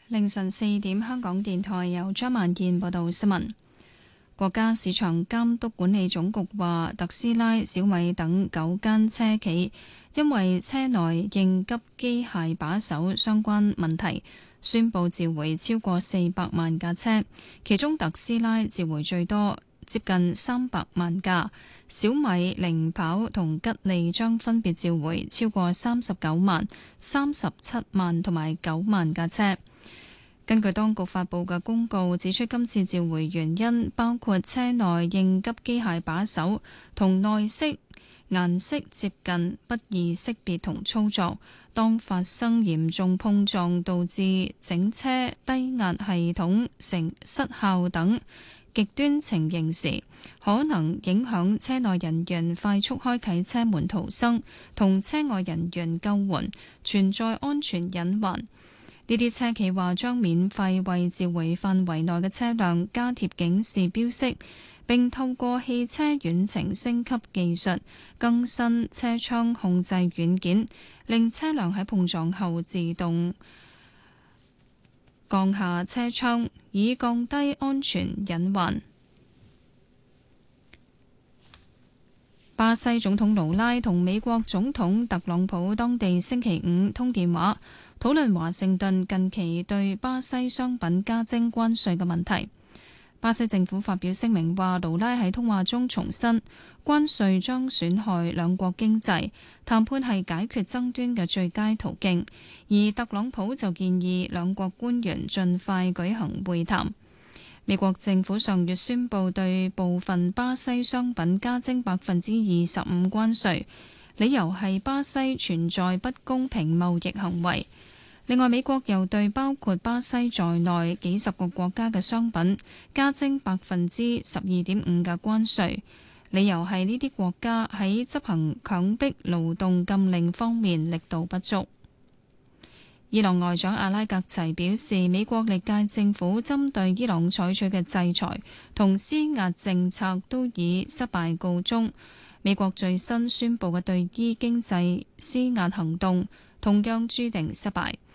凌晨4點，香港電台由張萬燕報道新聞。國家市場監督管理總局話，特斯拉、小米等9間車企因為車內應急機械把手相關問題，宣布召回超過400萬架車，其中特斯拉召回最多，接近300萬架，小米、零跑同吉利將分別召回超過39萬、37萬同埋9萬架車。根據當局發布嘅公告指出，今次召回原因包括車內應急機械把手同內飾顏色接近，不易識別同操作。當發生嚴重碰撞導致整車低壓系統成失效等極端情形時，可能影響車內人員快速開啟車門逃生同車外人員救援，存在安全隱患。呢啲車企話將免費為召回範圍內嘅車輛加貼警示標識，並透過汽車遠程升級技術更新車窗控制軟件，令車輛喺碰撞後自動降下車窗，以降低安全隱患。巴西總統盧拉同美國總統特朗普當地星期五通電話，討論華盛頓近期對巴西商品加徵關稅嘅問題。巴西政府發表聲明話，盧拉喺通話中重申，關稅將損害兩國經濟，談判係解決爭端嘅最佳途徑。而特朗普就建議兩國官員盡快舉行會談。美國政府上月宣布對部分巴西商品加徵25%關稅，理由係巴西存在不公平貿易行為。另外，美國又對包括巴西在內幾十個國家嘅商品加徵12.5%嘅關稅，理由係呢啲國家喺執行強迫勞動禁令方面力度不足。伊朗外長阿拉格齊表示，美國歷屆政府針對伊朗採取嘅制裁同施壓政策都以失敗告終。美國最新宣布嘅對伊經濟施壓行動同樣注定失敗。